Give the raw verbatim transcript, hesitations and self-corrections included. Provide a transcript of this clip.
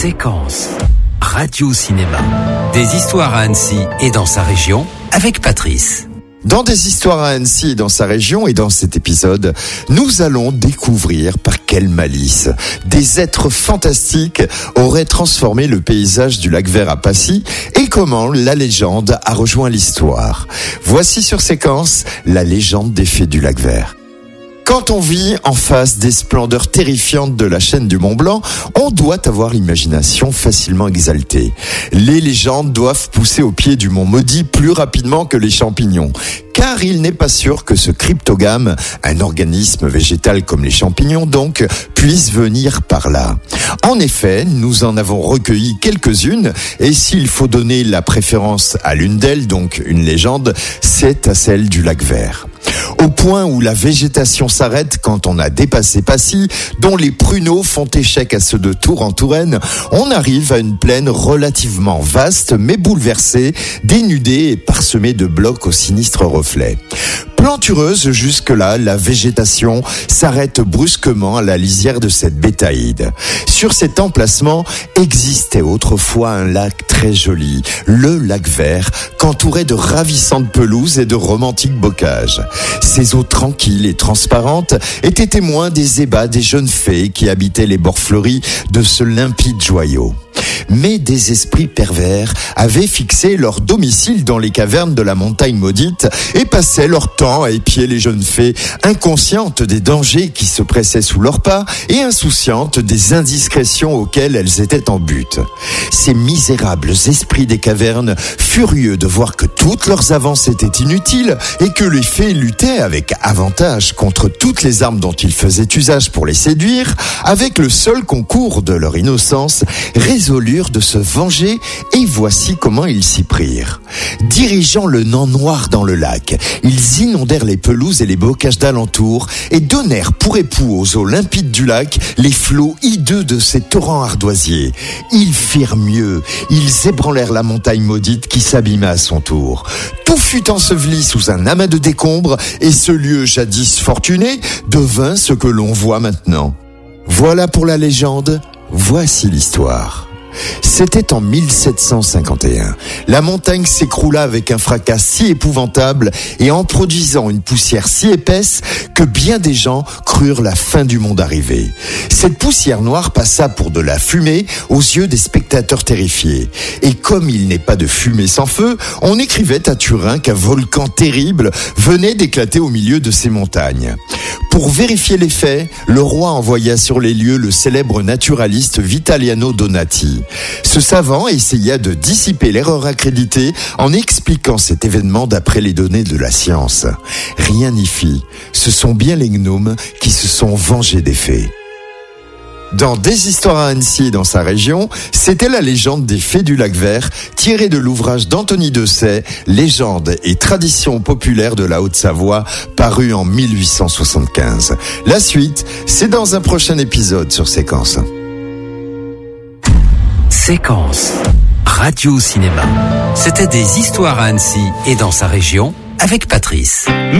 Séquence Radio-Cinéma. Des histoires à Annecy et dans sa région avec Patrice. Dans des histoires à Annecy et dans sa région et dans cet épisode, nous allons découvrir par quelle malice des êtres fantastiques auraient transformé le paysage du lac Vert à Passy et comment la légende a rejoint l'histoire. Voici sur Séquence la légende des fées du lac Vert. Quand on vit en face des splendeurs terrifiantes de la chaîne du Mont Blanc, on doit avoir l'imagination facilement exaltée. Les légendes doivent pousser au pied du mont maudit plus rapidement que les champignons. Car il n'est pas sûr que ce cryptogame, un organisme végétal comme les champignons donc, puisse venir par là. En effet, nous en avons recueilli quelques-unes, et s'il faut donner la préférence à l'une d'elles, donc une légende, c'est à celle du lac Vert. Au point où la végétation s'arrête quand on a dépassé Passy, dont les pruneaux font échec à ceux de Tours en Touraine, on arrive à une plaine relativement vaste mais bouleversée, dénudée et parsemée de blocs aux sinistres reflets. Plantureuse jusque-là, la végétation s'arrête brusquement à la lisière de cette bétaïde. Sur cet emplacement existait autrefois un lac très joli, le lac Vert, qu'entourait de ravissantes pelouses et de romantiques bocages. Ses eaux tranquilles et transparentes étaient témoins des ébats des jeunes fées qui habitaient les bords fleuris de ce limpide joyau. Mais des esprits pervers avaient fixé leur domicile dans les cavernes de la montagne maudite et passaient leur temps à épier les jeunes fées, inconscientes des dangers qui se pressaient sous leurs pas et insouciantes des indiscrétions auxquelles elles étaient en butte. Ces misérables esprits des cavernes, furieux de voir que toutes leurs avances étaient inutiles et que les fées luttaient avec avantage contre toutes les armes dont ils faisaient usage pour les séduire, avec le seul concours de leur innocence, résolurent de se venger et voici comment ils s'y prirent. Dirigeant le nain noir dans le lac, ils inondèrent les pelouses et les bocages d'alentour et donnèrent pour époux aux eaux limpides du lac les flots hideux de ces torrents ardoisiers. Ils firent mieux, ils ébranlèrent la montagne maudite qui s'abîma à son tour. Tout fut enseveli sous un amas de décombres et ce lieu jadis fortuné devint ce que l'on voit maintenant. Voilà pour la légende, voici l'histoire. C'était en mille sept cent cinquante et un. La montagne s'écroula avec un fracas si épouvantable et en produisant une poussière si épaisse que bien des gens crurent la fin du monde arriver. Cette poussière noire passa pour de la fumée aux yeux des spectateurs terrifiés. Et comme il n'est pas de fumée sans feu, on écrivait à Turin qu'un volcan terrible venait d'éclater au milieu de ces montagnes. Pour vérifier les faits, le roi envoya sur les lieux le célèbre naturaliste Vitaliano Donati. Ce savant essaya de dissiper l'erreur accréditée en expliquant cet événement d'après les données de la science. Rien n'y fit. Ce sont bien les gnomes qui se sont vengés des fées. Dans Des histoires à Annecy et dans sa région, c'était la légende des fées du lac Vert, tirée de l'ouvrage d'Anthony Dessay, Légendes et traditions populaires de la Haute-Savoie, paru en mille huit cent soixante-quinze. La suite, c'est dans un prochain épisode sur Séquence. Séquence Radio-Cinéma. C'était Des histoires à Annecy et dans sa région avec Patrice.